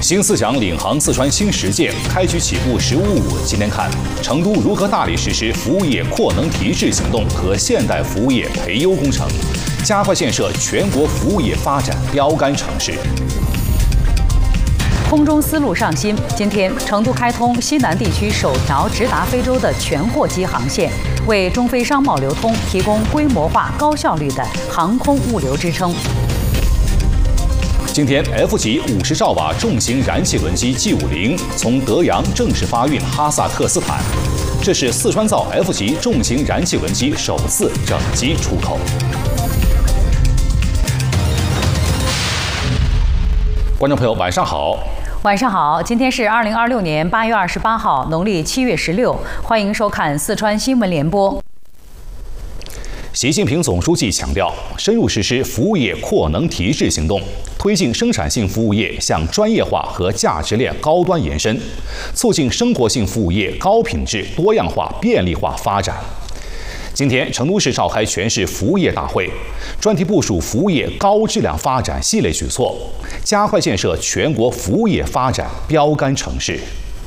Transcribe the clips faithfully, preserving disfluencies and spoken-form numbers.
新思想领航四川新实践，开局起步“十五五”。今天看成都如何大力实施服务业扩能提质行动和现代服务业培优工程，加快建设全国服务业发展标杆城市。 空中丝路上新，今天成都开通西南地区首条直达非洲的全货机航线，为中非商贸流通提供规模化、高效率的航空物流支撑。 今天 ，F 级五十兆瓦重型燃气轮机 G 五零从德阳正式发运哈萨克斯坦，这是四川造 F 级重型燃气轮机首次整机出口。观众朋友，晚上好。 晚上好，今天是二零二六年八月二十八号，农历七月十六，欢迎收看四川新闻联播。 习近平总书记强调，深入实施服务业扩能提质行动，推进生产性服务业向专业化和价值链高端延伸，促进生活性服务业高品质、多样化、便利化发展。今天，成都市召开全市服务业大会，专题部署服务业高质量发展系列举措，加快建设全国服务业发展标杆城市。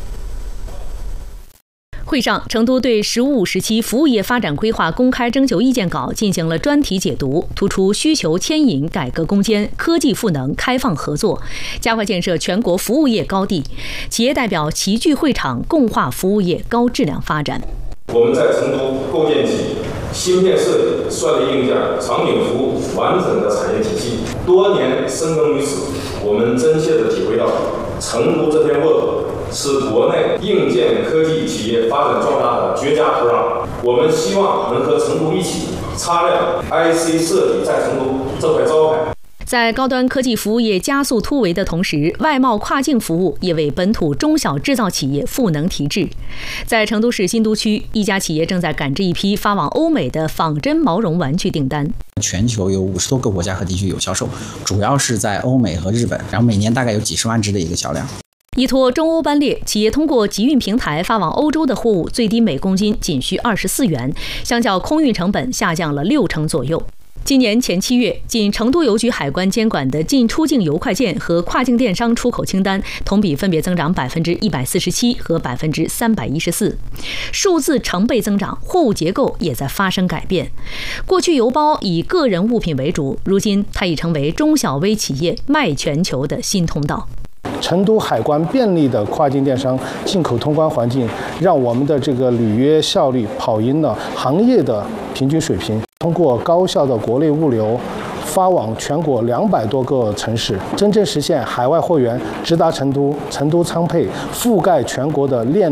会上，成都对“十五五”时期服务业发展规划公开征求意见稿进行了专题解读，突出需求牵引、改革攻坚、科技赋能、开放合作，加快建设全国服务业高地。企业代表齐聚会场，共话服务业高质量发展。 我们在成都构建起芯片设计、算力硬件、场景服务完整的产业体系，多年深耕于此，我们真切地体会到成都这片沃土。 是国内硬件科技企业发展壮大的绝佳土壤。我们希望能和成都一起擦亮 I C 设计在成都这块招牌。 在高端科技服务业加速突围的同时，外贸跨境服务也为本土中小制造企业赋能提质。在成都市新都区，一家企业正在赶制一批发往欧美的仿真毛绒玩具订单。 全球有五十多个国家和地区有销售，主要是在欧美和日本，然后每年大概有几十万只的一个销量。 依托中欧班列，企业通过集运平台发往欧洲的货物，最低每公斤仅需二十四元，相较空运成本下降了六成左右。今年前七月，仅成都邮局海关监管的进出境邮快件和跨境电商出口清单，同比分别增长百分之一百四十七和百分之三百一十四，数字成倍增长，货物结构也在发生改变。过去邮包以个人物品为主，如今它已成为中小微企业卖全球的新通道。 成都海关便利的跨境电商进口通关环境，让我们的这个履约效率跑赢了行业的平均水平。通过高效的国内物流，发往全国两百多个城市，真正实现海外货源直达成都，成都仓配覆盖全国的链